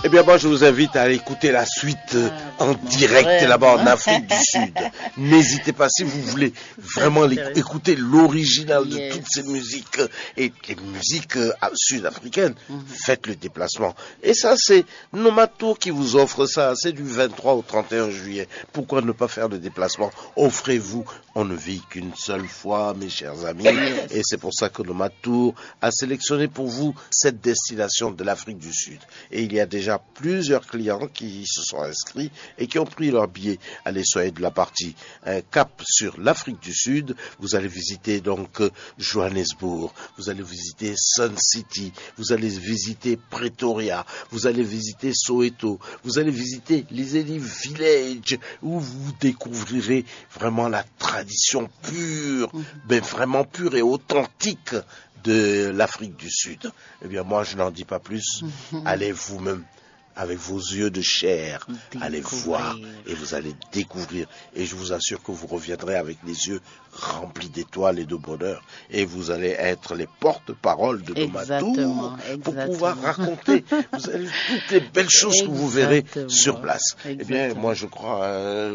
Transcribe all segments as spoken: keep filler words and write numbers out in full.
Eh bien, moi, je vous invite à écouter la suite euh, en direct là-bas en Afrique du Sud. N'hésitez pas, si vous voulez vraiment écouter l'original de Yes. toutes ces musiques euh, et les musiques euh, sud-africaines, Mm-hmm. faites le déplacement. Et ça, c'est Nomatour qui vous offre ça. C'est du vingt-trois au trente et un juillet. Pourquoi ne pas faire le déplacement? Offrez-vous. On ne vit qu'une seule fois, mes chers amis. Yes. Et c'est pour ça que Nomatour a sélectionné pour vous cette destination de l'Afrique du Sud. Et il y a déjà plusieurs clients qui se sont inscrits et qui ont pris leur billet. Allez, soyez de la partie. Un cap sur l'Afrique du Sud. Vous allez visiter donc euh, Johannesburg. Vous allez visiter Sun City. Vous allez visiter Pretoria. Vous allez visiter Soweto. Vous allez visiter Liseli Village où vous découvrirez vraiment la tradition pure, mais vraiment pure et authentique de l'Afrique du Sud. Eh bien, moi, je n'en dis pas plus. Allez vous-même, avec vos yeux de chair, Découvrir. allez voir et vous allez découvrir. Et je vous assure que vous reviendrez avec les yeux remplis d'étoiles et de bonheur. Et vous allez être les porte-paroles de Nomatour Exactement, pour exactement. pouvoir raconter vous allez, toutes les belles choses que vous verrez Exactement. sur place. Eh bien, Exactement. moi, je crois... euh,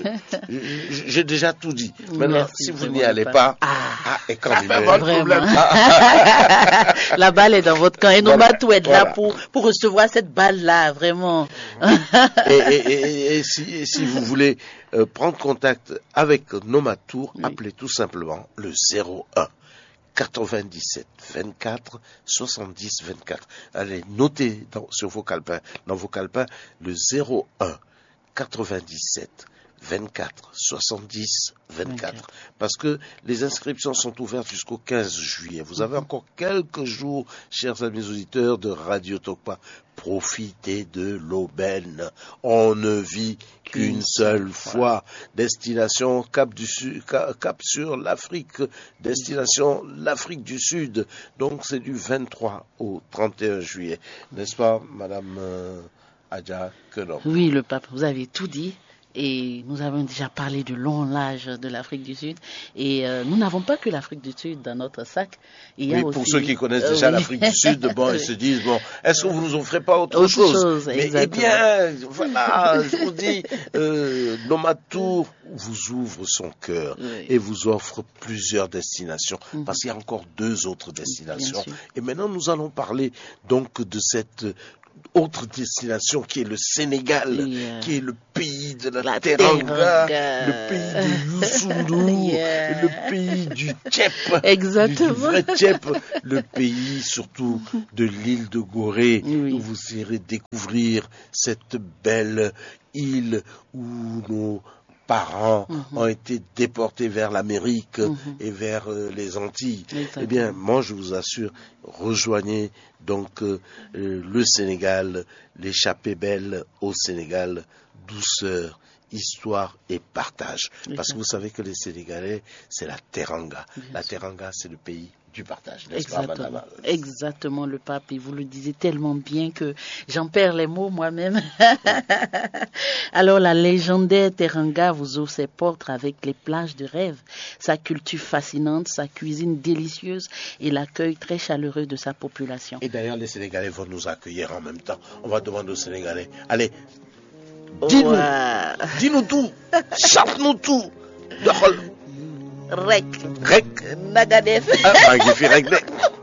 j'ai déjà tout dit. Maintenant, Merci, si vous vraiment, n'y allez le pas... Ah. Ah, et quand même, Vraiment. problème. La balle est dans votre camp et Voilà. Nomatour est Voilà. là pour, pour recevoir cette balle-là, vraiment. et, et, et, et, si, et si vous voulez euh, prendre contact avec Nomatour, Oui. appelez tout simplement le zéro un quatre-vingt-dix-sept vingt-quatre soixante-dix vingt-quatre. Allez, notez dans, sur vos calepins, dans vos calepins, le zéro un quatre-vingt-dix-sept vingt-quatre soixante-dix vingt-quatre. Parce que les inscriptions sont ouvertes jusqu'au quinze juillet. Vous avez encore quelques jours, chers amis auditeurs de Radio Tokpa. Profitez de l'aubaine. On ne vit qu'une seule fois. Destination Cap du Sud, Cap sur l'Afrique. Destination l'Afrique du Sud. Donc c'est du vingt-trois au trente et un juillet. N'est-ce pas, Madame euh, Adja Kenom? Oui, le pape, vous avez tout dit. Et nous avons déjà parlé du long large de l'Afrique du Sud. Et euh, nous n'avons pas que l'Afrique du Sud dans notre sac. Il y a Oui, aussi... pour ceux qui connaissent Euh, déjà oui. l'Afrique du Sud, bon, ils se disent, bon, est-ce que vous nous offrez pas autre, Autre chose, chose, Mais, eh exactement. bien, voilà, je vous dis, euh, Nomatour vous ouvre son cœur Oui. et vous offre plusieurs destinations, Mhm. parce qu'il y a encore deux autres destinations. Bien sûr. Et maintenant, nous allons parler donc de cette autre destination qui est le Sénégal, Yeah. qui est le pays de la, La teranga, teranga. le pays de Youssoundou, Yeah. le pays du tchèp, Exactement. du, du vrai tchèp, le pays surtout de l'île de Gorée, Oui. où vous irez découvrir cette belle île où nos parents Mhm. ont été déportés vers l'Amérique Mhm. et vers euh, les Antilles. Exactement. Eh bien, moi, je vous assure, rejoignez donc euh, euh, le Sénégal, l'échappée belle au Sénégal, douceur, histoire et partage. Parce que vous savez que les Sénégalais, c'est la teranga. Bien La sûr. teranga, c'est le pays du partage, n'est-ce pas, Exactement. madame? Exactement, le pape, et vous le disiez tellement bien que j'en perds les mots moi-même. Alors, la légendaire Teranga vous ouvre ses portes avec les plages de rêve, sa culture fascinante, sa cuisine délicieuse et l'accueil très chaleureux de sa population. Et d'ailleurs, les Sénégalais vont nous accueillir en même temps. On va demander aux Sénégalais, allez, dis-nous, Ouah. dis-nous tout, chante-nous tout. Doxal Rek, rek, naga def. ah, maa ngi fi rek de.